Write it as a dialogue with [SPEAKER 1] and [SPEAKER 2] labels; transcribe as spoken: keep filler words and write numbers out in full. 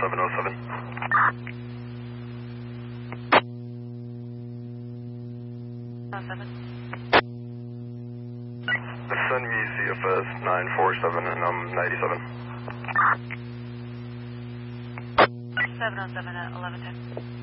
[SPEAKER 1] seven oh seven.
[SPEAKER 2] Oh seven.
[SPEAKER 1] Send me C F S nine four seven and I'm ninety-seven.
[SPEAKER 2] seven oh seven at eleven ten.